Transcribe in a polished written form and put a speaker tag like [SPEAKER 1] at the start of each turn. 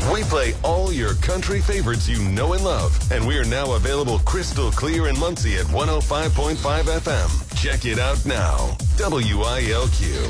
[SPEAKER 1] We play all your country favorites you know and love, and we are now available crystal clear in Muncie at 105.5 FM. Check it out now. WILQ.